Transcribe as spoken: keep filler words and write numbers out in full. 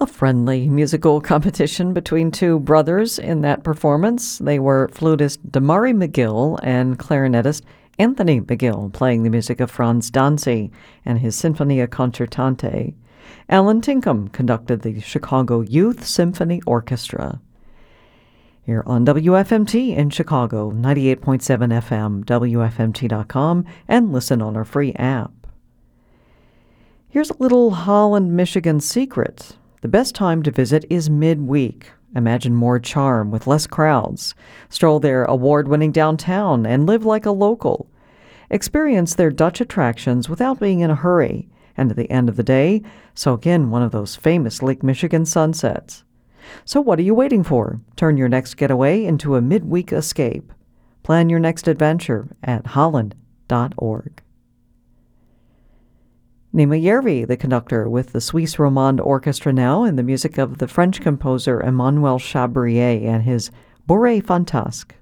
A friendly musical competition between two brothers in that performance. They were flutist Damari McGill and clarinetist Anthony McGill, playing the music of Franz Danzi and his Sinfonia Concertante. Alan Tinkham conducted the Chicago Youth Symphony Orchestra. Here on W F M T in Chicago, ninety-eight point seven F M, W F M T dot com, and listen on our free app. Here's a little Holland, Michigan secret. The best time to visit is midweek. Imagine more charm with less crowds. Stroll their award-winning downtown and live like a local. Experience their Dutch attractions without being in a hurry. And at the end of the day, soak in one of those famous Lake Michigan sunsets. So what are you waiting for? Turn your next getaway into a midweek escape. Plan your next adventure at holland dot org. Nima Yervi, the conductor with the Suisse Romande Orchestra now, and the music of the French composer Emmanuel Chabrier and his Bourrée Fantasque.